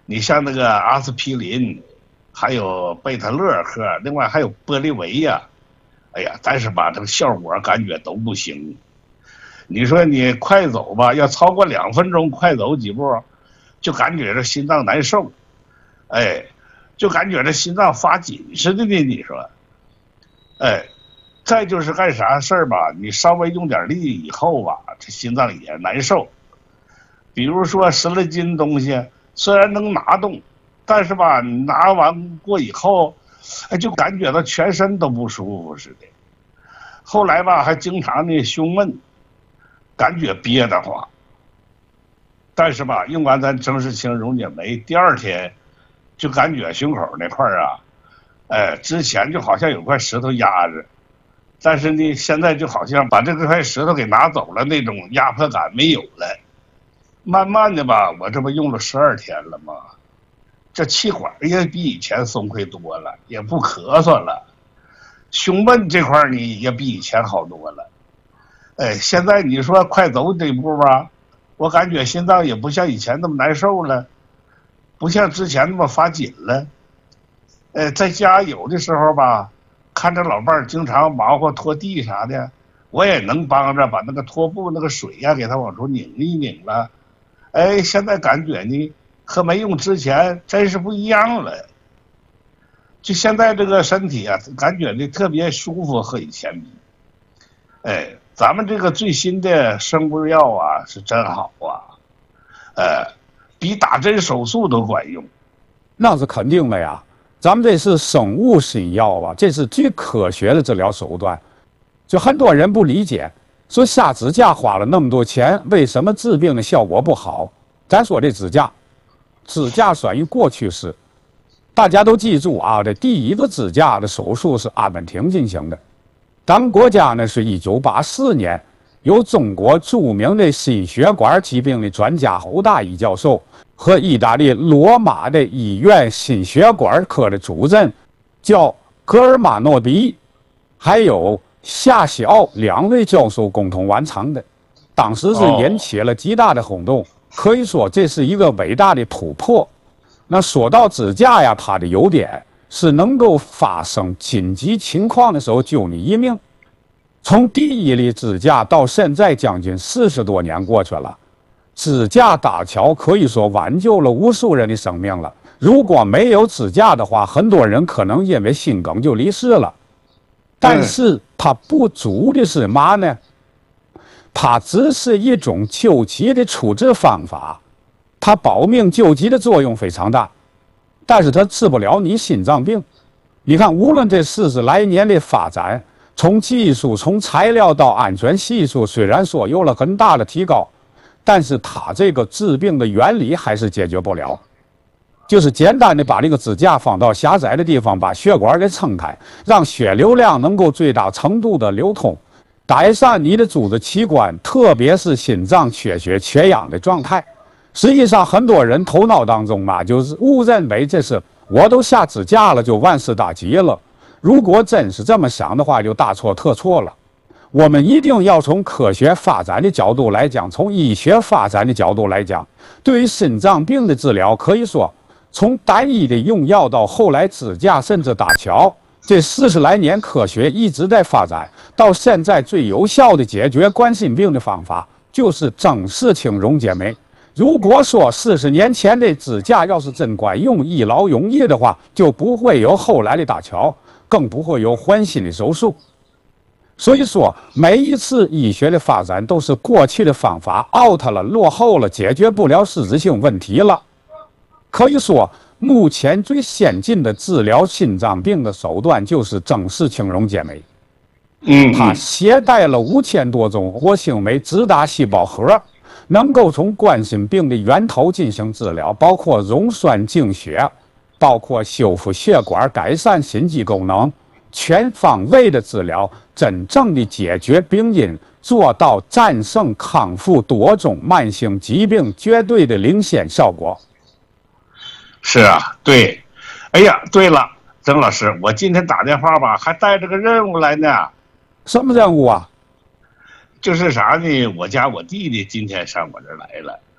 你像那个阿司匹林，还有贝塔乐克，另外还有玻利维呀，哎呀，但是吧，这个效果感觉都不行。你说你快走吧，要超过2分钟，快走几步，就感觉这心脏难受，哎，就感觉这心脏发紧似的呢。你说，哎，再就是干啥事儿吧，你稍微用点力以后吧，这心脏也难受。比如说10来斤东西，虽然能拿动，但是吧，你拿完过以后，哎，就感觉到全身都不舒服似的。后来吧，还经常的胸闷，感觉憋得慌。但是吧，用完咱正式清溶解酶，第2天就感觉胸口那块啊，哎，之前就好像有块石头压着，但是呢，现在就好像把这块石头给拿走了，那种压迫感没有了。慢慢的吧，我这不用了12天了吗？这气管也比以前松快多了，也不咳嗽了，胸闷这块呢也比以前好多了。哎，现在你说快走这步吧，我感觉心脏也不像以前那么难受了，不像之前那么发紧了。在家有的时候吧，看着老伴儿经常忙活拖地啥的，我也能帮着把那个拖布那个水呀给它往出拧一拧了。哎，现在感觉呢和没用之前真是不一样了。就现在这个身体啊，感觉呢特别舒服，和以前比。哎，咱们这个最新的生物药啊是真好啊，比打针手术都管用。 那是肯定的呀，咱们这是生物新药啊，这是最科学的治疗手段。就很多人不理解，说下指甲花了那么多钱，为什么治病的效果不好？咱说这指甲算于过去式，大家都记住啊，这第1个指甲的手术是阿根廷进行的。咱们国家呢是1984年，由中国著名的心血管疾病的专家侯大一教授和意大利罗马的医院心血管科的主任叫格尔马诺迪，还有夏晓2位教授共同完成的。当时是引起了极大的轰动，可以说这是一个伟大的突破。那说到指甲呀，它的优点是能够发生紧急情况的时候救你一命。从第1粒指甲到现在将近40多年过去了，指甲搭桥可以说挽救了无数人的生命了。如果没有指甲的话，很多人可能因为心梗就离世了。但是它不足的是嘛呢？它只是一种救急的处置方法，它保命救急的作用非常大，但是它治不了你心脏病。你看，无论这40来年的发展，从技术、从材料到安全系数，虽然说有了很大的提高，但是它这个治病的原理还是解决不了。就是简单的把这个支架放到狭窄的地方，把血管给撑开，让血流量能够最大程度的流通，改善你的组织器官，特别是心脏缺血缺氧的状态。实际上很多人头脑当中嘛，就是误认为这是我都下支架了就万事大吉了。如果真是这么想的话，就大错特错了。我们一定要从科学发展的角度来讲，从医学发展的角度来讲，对于心脏病的治疗，可以说从单一的用药到后来支架甚至搭桥，这40来年科学一直在发展，到现在最有效的解决冠心病的方法就是正式清溶解酶。如果说40年前的支架要是真管用、一劳永逸的话，就不会有后来的搭桥，更不会有换心的手术。所以说，每一次医学的发展都是过去的方法 out 了、落后了，解决不了实质性问题了。可以说，目前最先进的治疗心脏病的手段就是正式清溶解酶。它携带了5000多种活性酶，直达细胞核，能够从冠心病的源头进行治疗，包括溶栓净血，包括修复血管、改善心肌功能，全方位的治疗，真正的解决病因，做到战胜康复多种慢性疾病绝对的领先效果。 是啊，对。哎呀，对了，曾老师，我今天打电话吧，还带着个任务来呢。 什么任务啊？ 就是啥呢？我家我弟弟今天上我这儿来了，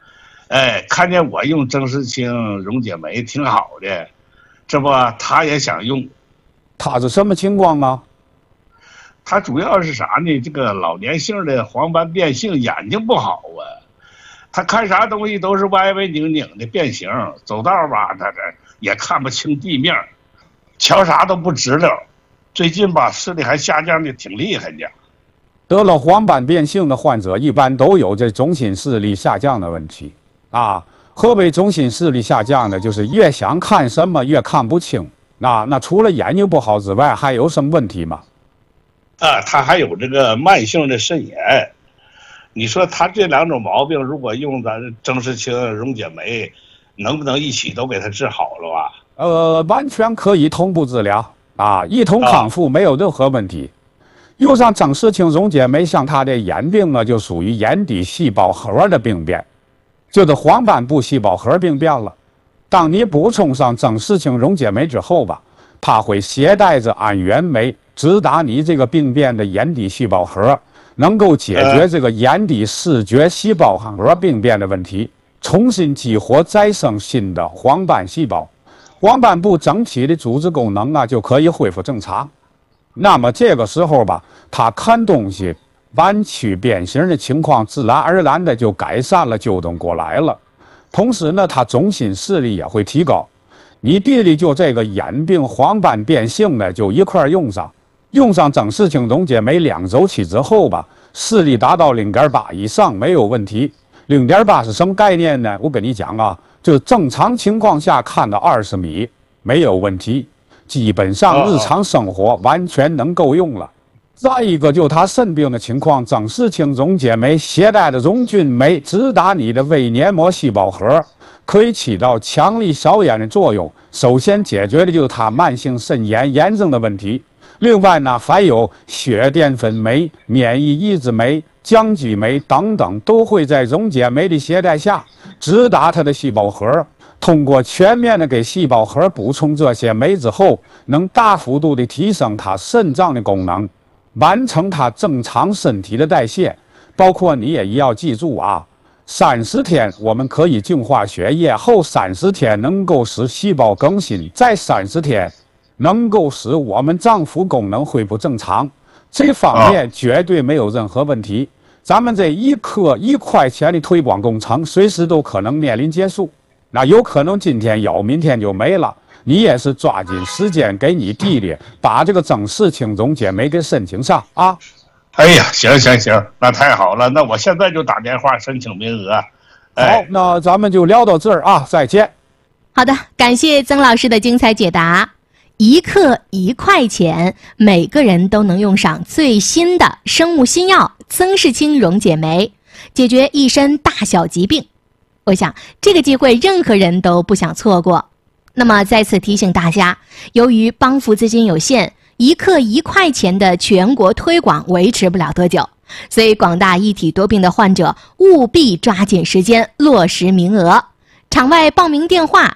哎，看见我用郑世清溶解酶挺好的，这不他也想用。 他是什么情况啊？ 他主要是啥呢？这个老年性的黄斑变性，眼睛不好啊。他看啥东西都是歪歪拧拧的变形，走道吧，他这也看不清地面，瞧啥都不直溜。最近吧，视力还下降的挺厉害的。 得了黄斑变性的患者一般都有这中心视力下降的问题啊。何为中心视力下降呢？就是越想看什么越看不清。那除了眼睛不好之外，还有什么问题吗？ 他还有这个慢性的肾炎。你说他这两种毛病，如果用咱郑世清溶解酶，能不能一起都给他治好了啊？ 完全可以同步治疗啊，一同康复，没有任何问题。用上郑世清溶解酶，像他的眼病呢，就属于眼底细胞核的病变，就是黄斑部细胞核病变了。当你补充上郑世清溶解酶之后吧，它会携带着氨原酶直达你这个病变的眼底细胞核，能够解决这个眼底视觉细胞核病变的问题，重新激活再生新的黄斑细胞，黄斑部整体的组织功能啊就可以恢复正常。那么这个时候吧，他看东西弯曲变形的情况自然而然的就改善了，纠正过来了。同时呢，他中心视力也会提高。你弟弟就这个眼病黄斑变性呢，就一块用上郑世清溶解酶2周期之后吧，视力达到0.8以上没有问题。0.8是什么概念呢？我跟你讲啊，就是正常情况下看到20米没有问题，基本上日常生活完全能够用了。再一个就他肾病的情况，郑世清溶解酶携带的溶菌酶直达你的微黏膜细胞核，可以起到强力消炎的作用。首先解决的就是他慢性肾炎炎症的问题。另外呢，还有血淀粉酶、免疫抑制酶、浆基酶等等，都会在溶解酶的携带下直达它的细胞核。通过全面的给细胞核补充这些酶之后，能大幅度的提升它肾脏的功能，完成它正常身体的代谢。包括你也要记住啊，30天我们可以净化血液，后30天能够使细胞更新，再30天能够使我们脏腑功能恢复正常。这方面绝对没有任何问题。咱们这1克1块钱的推广工程随时都可能面临结束，那有可能今天有，明天就没了。你也是抓紧时间给你弟弟把这个郑世清溶解酶给申请上啊！ 哎呀，行，那太好了，那我现在就打电话申请名额。 好，那咱们就聊到这儿啊，再见。 好的，感谢曾老师的精彩解答。1克1块钱，每个人都能用上最新的生物新药曾世清溶解酶，解决一身大小疾病。我想这个机会任何人都不想错过。那么再次提醒大家，由于帮扶资金有限，1克1块钱的全国推广维持不了多久，所以广大一体多病的患者务必抓紧时间落实名额。场外报名电话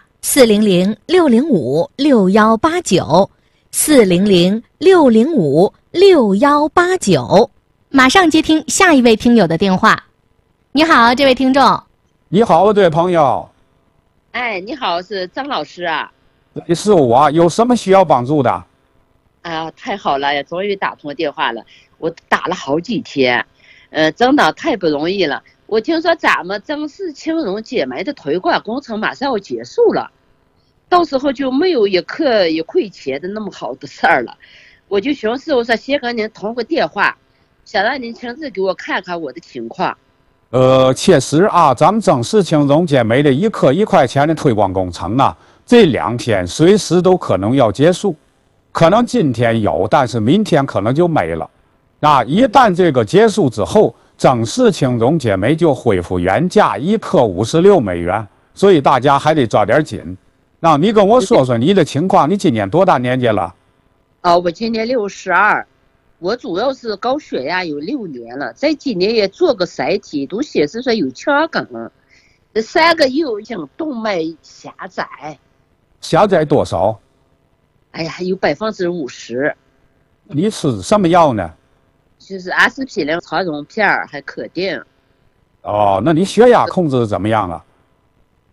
400-605-6189，400-605-6189。马上接听下一位听友的电话。你好，这位听众。 你好，这位朋友。 哎，你好，是张老师啊？ 是我，有什么需要帮助的？ 哎呀，太好了呀，终于打通电话了。我打了好几天，真的太不容易了。我听说咱们郑世清溶解酶的推广工程马上要结束了，到时候就没有1克1块钱的那么好的事儿了。我就寻思，我说先跟您通个电话，想让您亲自给我看看我的情况。 确实啊，咱们郑世清溶解酶的1克1块钱的推广工程啊，这2天随时都可能要结束，可能今天有，但是明天可能就没了。那一旦这个结束之后，郑世清溶解酶就恢复原价1克56美元，所以大家还得抓点紧。那你跟我说说你的情况，你今年多大年纪了？ 我今年62。我主要是高血压有6年了，在今年也做个筛体，都显示说有腔梗，3个右颈动脉狭窄。 狭窄多少？ 哎呀，有50%。 你吃什么药呢？ 就是阿司匹林、肠溶片还可定。 哦，那你血压控制怎么样啊？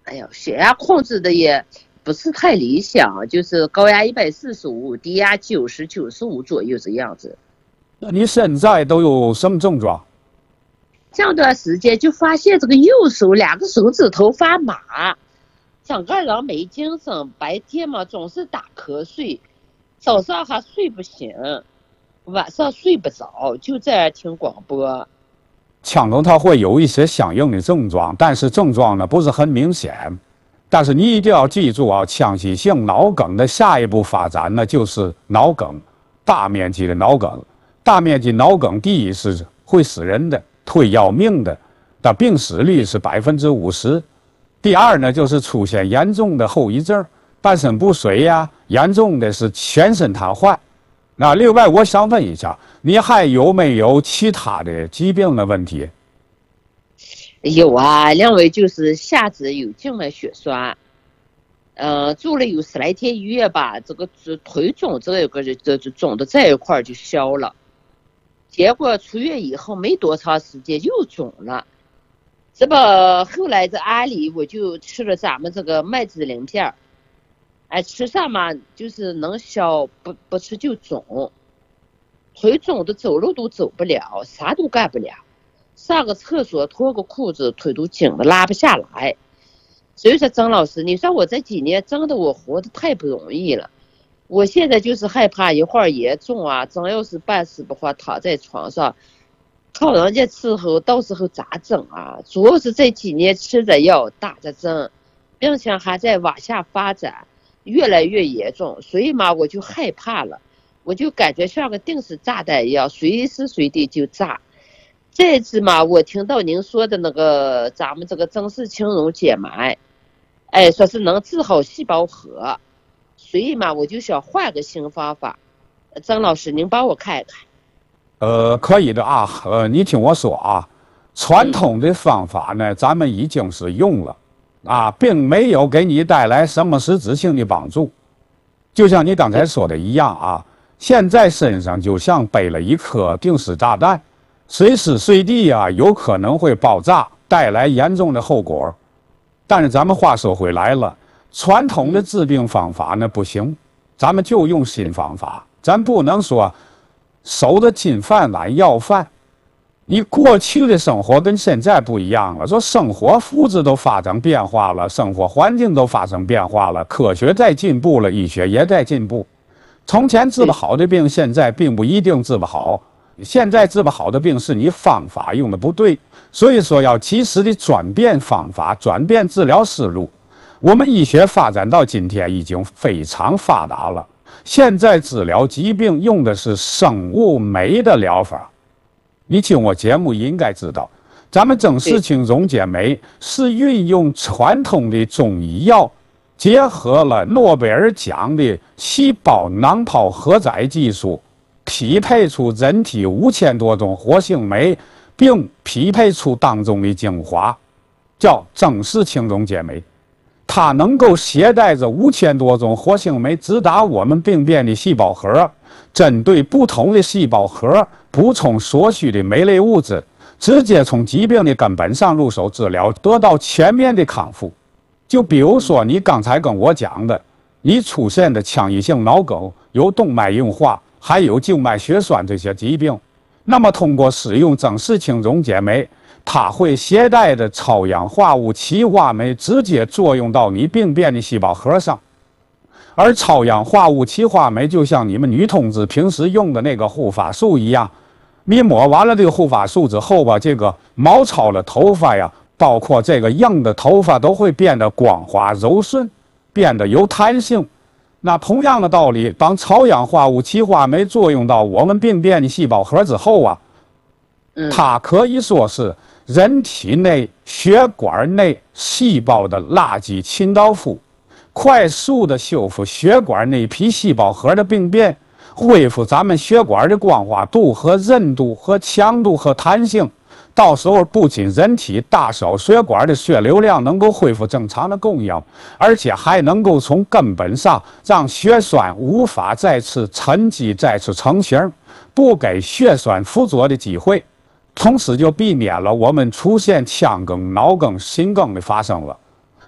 哎呀，血压控制的也不是太理想，就是高压145，低压90、95左右这样子。 那你现在都有什么症状？ 这段时间就发现这个右手2个手指头发麻，整个人没精神，白天嘛总是打瞌睡，早上还睡不醒，晚上睡不着，就在听广播。 腔中它会有一些相应的症状，但是症状呢不是很明显。但是你一定要记住啊，腔隙性脑梗的下一步发展呢就是脑梗，大面积的脑梗。大面积脑梗，第一是会死人的，会要命的，但病死率是50%。第二呢，就是出现严重的后遗症，半身不遂呀，严重的是全身瘫痪。那另外，我想问一下，你还有没有其他的疾病的问题？ 有啊，两位就是下肢有静脉血栓，住了有10来天医院吧，这个腿肿这个这肿的这一块就消了，结果出院以后没多长时间又肿了。这不后来这阿里我就吃了咱们这个麦子鳞片，哎，吃上嘛就是能消，不吃就肿，腿肿的走路都走不了，啥都干不了，上个厕所脱个裤子腿都紧的拉不下来。所以说曾老师，你说我这几年真的我活得太不容易了，我现在就是害怕一会儿严重啊，真要是半死不活躺在床上靠人家伺候，到时候咋整啊？主要是这几年吃着药打着针，病情还在往下发展，越来越严重，所以嘛我就害怕了，我就感觉像个定时炸弹一样，随时随地就炸。这次嘛我听到您说的那个咱们这个曾氏青龙解埋，哎，说是能治好细胞核，所以嘛我就想换个新方法，曾老师您帮我看一看。 可以的啊，你听我说啊，传统的方法呢，咱们已经是用了，啊，并没有给你带来什么实质性的帮助。就像你刚才说的一样啊，现在身上就像背了一颗定时炸弹，随时随地啊有可能会爆炸，带来严重的后果。但是咱们话说回来了，传统的治病方法呢不行，咱们就用新方法，咱不能说守着金饭碗要饭。你过去的生活跟现在不一样了，说生活素质都发生变化了，生活环境都发生变化了，科学在进步了，医学也在进步。从前治不好的病，现在并不一定治不好。现在治不好的病是你方法用的不对，所以说要及时的转变方法，转变治疗思路。我们医学发展到今天已经非常发达了。现在治疗疾病用的是生物酶的疗法，你听我节目应该知道，咱们曾氏青溶解酶是运用传统的中医药，结合了诺贝尔奖的细胞囊泡荷载技术，匹配出人体5000多种活性酶，并匹配出当中的精华，叫曾氏青溶解酶。它能够携带着5000多种活性酶直达我们病变的细胞核，针对不同的细胞核补充所需的酶类物质，直接从疾病的根本上入手治疗，得到全面的康复。就比如说你刚才跟我讲的，你出现的腔隙性脑梗，有动脉硬化，还有静脉血栓这些疾病，那么通过使用曾氏青溶解酶，它会携带着超氧化物歧化酶直接作用到你病变的细胞核上。而超氧化物歧化酶就像你们女同志平时用的那个护发素一样，你抹完了这个护发素之后吧，这个毛糙的头发呀，包括这个硬的头发都会变得光滑柔顺，变得有弹性。那同样的道理，当超氧化物歧化酶作用到我们病变的细胞核之后啊，它可以说是人体内血管内细胞的垃圾清道夫，快速的修复血管内皮细胞核的病变，恢复咱们血管的光滑度和韧度和强度和弹性。到时候不仅人体大小血管的血流量能够恢复正常的供应，而且还能够从根本上让血栓无法再次沉积再次成型，不给血栓附着的机会，同时就避免了我们出现腔梗、脑梗、心梗的发生了。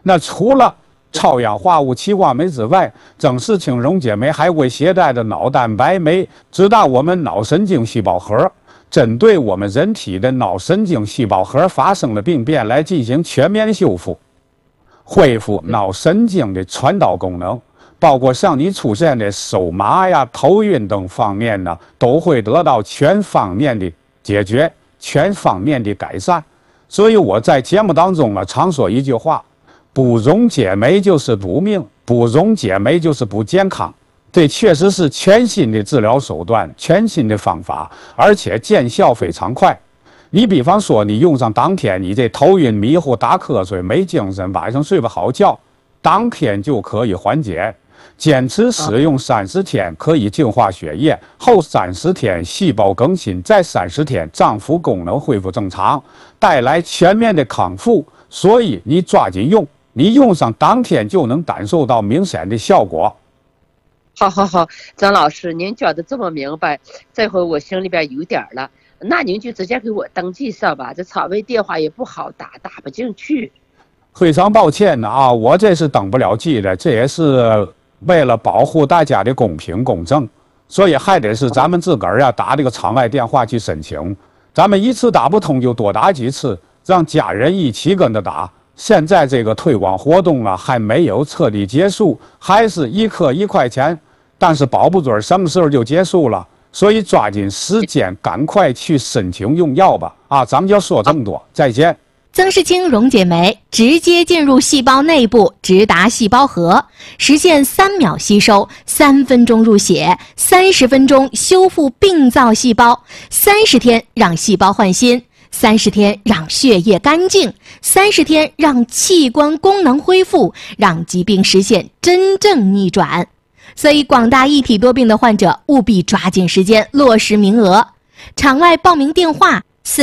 那除了超氧化物气化酶之外，增视氢溶解酶还会携带着脑蛋白酶，直达我们脑神经细胞核，针对我们人体的脑神经细胞核发生的病变来进行全面修复，恢复脑神经的传导功能，包括像你出现的手麻呀、头晕等方面呢，都会得到全方面的解决、全方面的改善。所以我在节目当中呢，常说一句话：不溶解酶就是不命，不溶解酶就是不健康。这确实是全新的治疗手段，全新的方法，而且见效非常快。你比方说，你用上当天，你这头晕迷糊、打瞌睡、没精神，晚上睡不好觉，当天就可以缓解。坚持使用30天可以净化血液，后30天细胞更新，再30天脏腑功能恢复正常，带来全面的康复。所以你抓紧用，你用上当天就能感受到明显的效果。 好，张老师，您讲的这么明白，这回我心里边有点了。那您就直接给我登记上吧，这场外电话也不好打，打不进去。 非常抱歉呢啊，我这是登不了记的，这也是为了保护大家的公平公正，所以还得是咱们自个儿呀打这个场外电话去申请。咱们一次打不通就多打几次，让家人一起跟着打。现在这个推广活动啊还没有彻底结束，还是一颗1块钱，但是保不准什么时候就结束了，所以抓紧时间，赶快去申请用药吧！啊，咱们就说这么多，再见。 增视氢溶解酶直接进入细胞内部，直达细胞核，实现3秒吸收、3分钟入血、30分钟修复病灶细胞，30天让细胞换新，30天让血液干净，30天让器官功能恢复，让疾病实现真正逆转。所以广大一体多病的患者务必抓紧时间落实名额。场外报名电话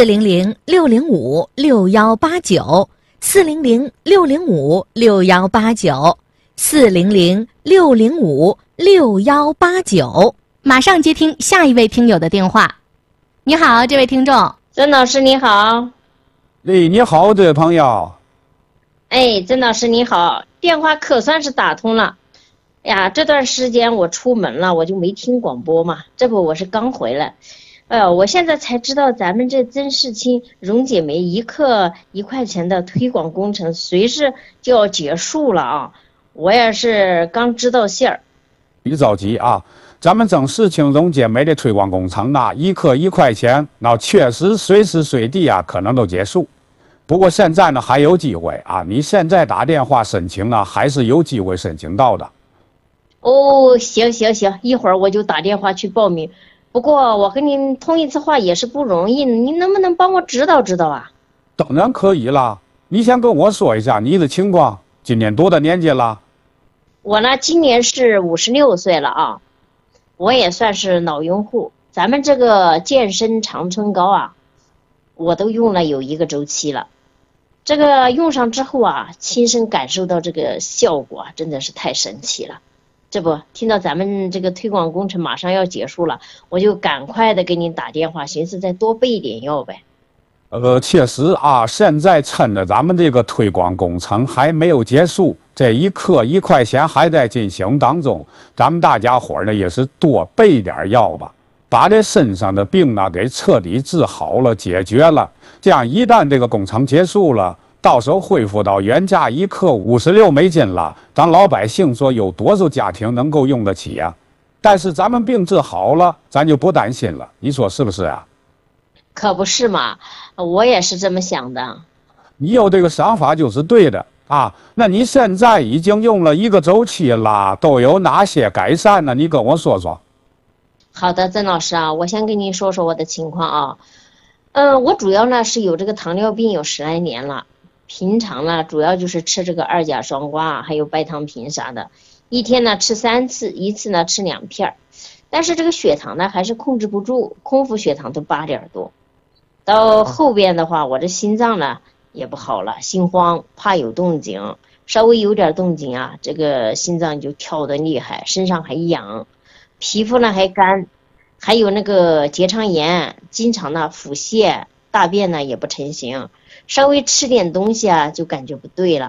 400-605-6189，400-605-6189，马上接听下一位听友的电话。你好，这位听众。 曾老师你好。 你好，这位朋友。 哎，曾老师你好，电话可算是打通了。呀，这段时间我出门了，我就没听广播嘛，这不我是刚回来。我现在才知道咱们这增视氢溶解酶1克1块钱的推广工程随时就要结束了啊！我也是刚知道信儿。 别着急啊，咱们增视氢溶解酶的推广工程啊，1克1块钱，那确实随时随地啊可能都结束。不过现在呢还有机会啊，你现在打电话申请呢，还是有机会申请到的。 哦，行，一会儿我就打电话去报名。不过我跟您通一次话也是不容易，您能不能帮我指导指导啊？ 当然可以了，你先跟我说一下你的情况，今年多大年纪了？ 我呢，今年是56岁了啊，我也算是老用户。咱们这个健身长春膏啊，我都用了有1个周期了。这个用上之后啊，亲身感受到这个效果真的是太神奇了。这不听到咱们这个推广工程马上要结束了，我就赶快的给您打电话，寻思再多备一点药呗。 确实啊，现在趁着咱们这个推广工程还没有结束，这1克1块钱还在进行当中，咱们大家伙呢也是多备点药吧，把这身上的病呢给彻底治好了、解决了。这样一旦这个工程结束了，到时候恢复到原价1克56美金了，咱老百姓说有多少家庭能够用得起呀？但是咱们病治好了，咱就不担心了，你说是不是啊？ 可不是嘛，我也是这么想的。 你有这个想法就是对的啊。那你现在已经用了1个周期了，都有哪些改善呢？你跟我说说。 好的，曾老师啊，我先跟您说说我的情况啊。我主要呢是有这个糖尿病有10来年了。平常呢，主要就是吃这个2甲双胍，还有白糖平啥的，一天呢吃3次，一次呢吃2片。但是这个血糖呢还是控制不住，空腹血糖都8点多。到后边的话，我这心脏呢也不好了，心慌，怕有动静，稍微有点动静啊，这个心脏就跳得厉害，身上还痒，皮肤呢还干，还有那个结肠炎，经常呢腹泻，大便呢也不成形。稍微吃点东西啊，就感觉不对了，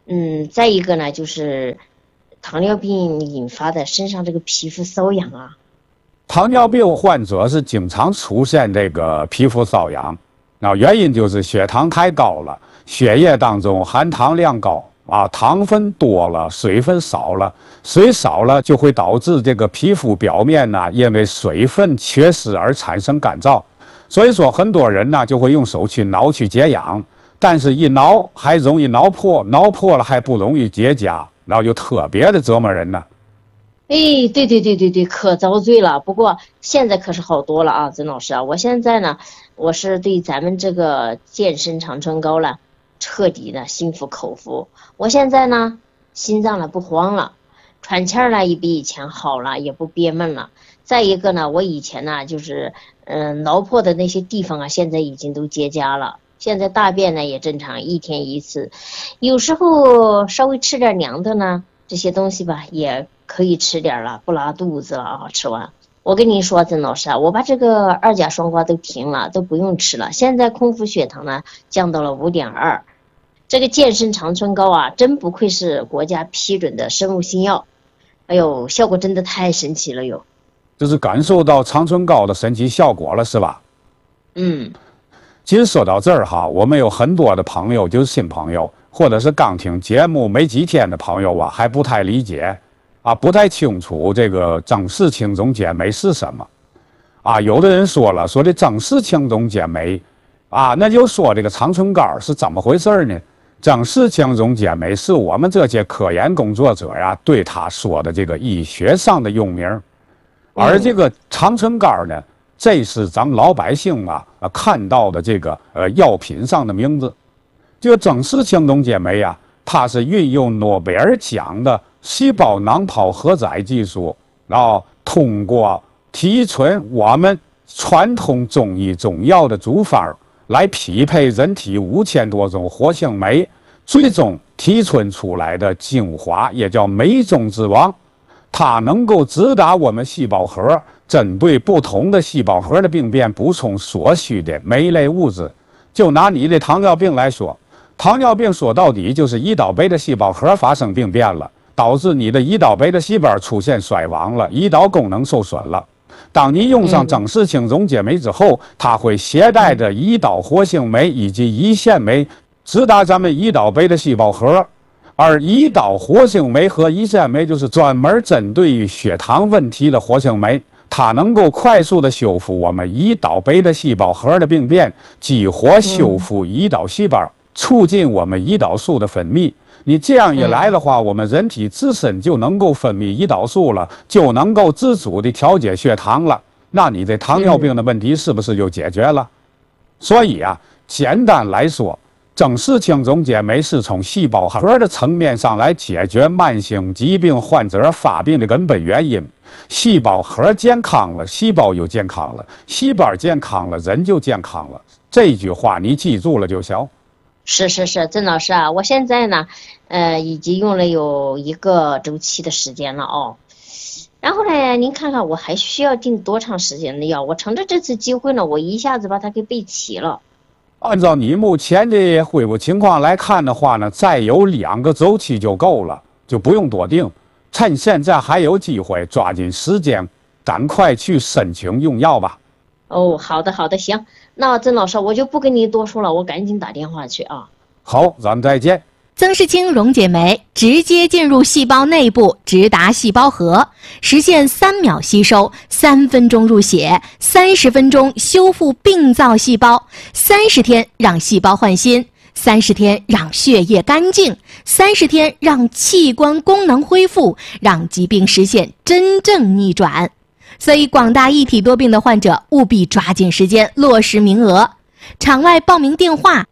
再一个呢，就是糖尿病引发的身上这个皮肤瘙痒啊。 糖尿病患者是经常出现这个皮肤瘙痒，原因就是血糖太高了，血液当中含糖量高啊，糖分多了，水分少了，水少了就会导致这个皮肤表面呢，因为水分缺失而产生干燥。所以说，很多人呢就会用手去挠去解痒，但是一挠还容易挠破，挠破了还不容易结痂，然后就特别的折磨人呢。 对，可遭罪了。不过现在可是好多了啊，曾老师啊，我现在呢，我是对咱们这个健身长春膏了，彻底的心服口服。我现在呢，心脏了不慌了，喘气儿了也比以前好了，也不憋闷了。再一个呢，我以前呢就是挠破的那些地方啊，现在已经都结痂了。现在大便呢也正常，一天一次，有时候稍微吃点凉的呢，这些东西吧也可以吃点了，不拉肚子了啊。吃完，我跟您说，曾老师啊，我把这个2甲双胍都停了，都不用吃了。现在空腹血糖呢降到了5.2。这个健身长春膏啊，真不愧是国家批准的生物新药，哎呦，效果真的太神奇了哟！ 就是感受到长春膏的神奇效果了，是吧？其实说到这儿哈，我们有很多的朋友，就是新朋友，或者是刚听节目没几天的朋友啊，还不太理解啊，不太清楚这个正式轻中减酶是什么啊。有的人说了，说这正式轻中减酶啊，那就说这个长春膏是怎么回事呢？正式轻中减酶是我们这些科研工作者呀对他说的这个医学上的用名，而这个长春膏呢，这是咱们老百姓看到的这个药品上的名字。这个正式轻中减酶呀，它是运用诺贝尔奖的细胞囊泡荷载技术，然后通过提纯我们传统中医中药的组方来匹配人体5000多种活性酶，最终提纯出来的精华，也叫酶中之王。它能够直达我们细胞核，针对不同的细胞核的病变补充所需的酶类物质。就拿你的糖尿病来说，糖尿病说到底就是胰岛贝的细胞核发生病变了，导致你的胰岛贝的细胞出现衰亡了，胰岛功能受损了。当你用上正式轻中减酶之后，它会携带着胰岛活性酶以及胰腺酶直达咱们胰岛贝的细胞核，而胰岛活性酶和胰腺酶就是专门针对于血糖问题的活性酶，它能够快速的修复我们胰岛贝的细胞核的病变，激活修复胰岛细胞，促进我们胰岛素的分泌。你这样一来的话，我们人体自身就能够分泌胰岛素了，就能够自主的调节血糖了。那你这糖尿病的问题是不是就解决了？所以简单来说，正式轻中减酶是从细胞核的层面上来解决慢性疾病患者发病的根本原因。细胞核健康了，细胞就健康了，细胞健康了，人就健康了。这句话你记住了就行。 是，曾老师啊，我现在呢，已经用了有1个周期的时间了哦。然后呢，您看看我还需要订多长时间的药？我趁着这次机会呢，我一下子把它给备齐了。 按照你目前的恢复情况来看的话呢，再有2个周期就够了，就不用多订。趁现在还有机会，抓紧时间，赶快去申请用药吧。 哦，好的，行。那曾老师，我就不跟您多说了，我赶紧打电话去啊。 好，咱们再见。 增视氢溶解酶直接进入细胞内部，直达细胞核，实现3秒吸收、3分钟入血、30分钟修复病灶细胞、30天让细胞换新、30天让血液干净、30天让器官功能恢复，让疾病实现真正逆转。所以广大一体多病的患者务必抓紧时间落实名额。场外报名电话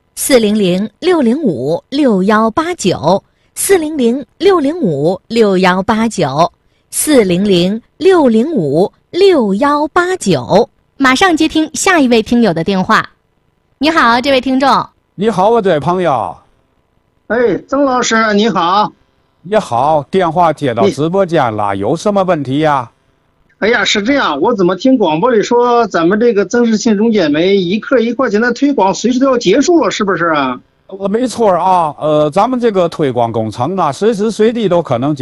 400-605-6189 400-605-6189 400-605-6189。马上接听下一位听友的电话。你好，这位听众。 你好，我这位朋友。 曾老师你好。 你好，电话接到直播间了，有什么问题呀？ 哎呀，是这样，我怎么听广播里说咱们这个增视氢溶解酶1克1块钱的推广随时都要结束了，是不是啊？ 没错啊，咱们这个推广工程啊，随时随地都可能